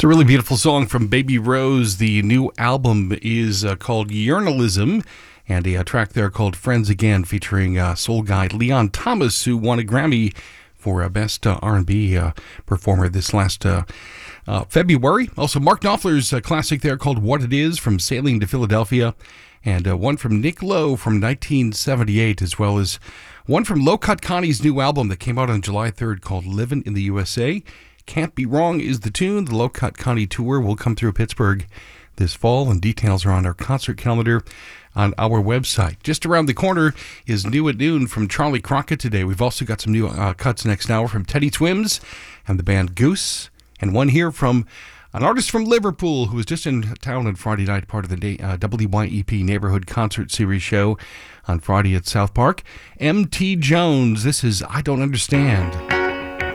It's a really beautiful song from Baby Rose. The new album is called Yearnalism, and a track there called Friends Again, featuring soul guy Leon Thomas, who won a Grammy for Best R&B Performer this last February. Also, Mark Knopfler's classic there called What It Is, from Sailing to Philadelphia, and one from Nick Lowe from 1978, as well as one from Low Cut Connie's new album that came out on July 3rd called Livin' in the USA. Can't Be Wrong is the tune. The Low Cut Connie tour will come through Pittsburgh this fall, and details are on our concert calendar on our website. Just around the corner is New at Noon from Charlie Crockett today. We've also got some new cuts next hour from Teddy Twims and the band Goose, and one here from an artist from Liverpool who was just in town on Friday night, part of the WYEP Neighborhood Concert Series show on Friday at South Park. M.T. Jones, this is I Don't Understand.